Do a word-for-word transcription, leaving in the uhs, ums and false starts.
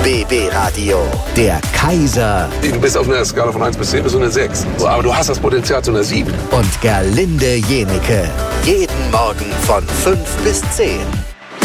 B B Radio, der Kaiser. Du bist auf einer Skala von eins bis zehn bis eine sechs. Aber du hast das Potenzial zu einer sieben. Und Gerlinde Jenike. Jeden Morgen von fünf bis zehn.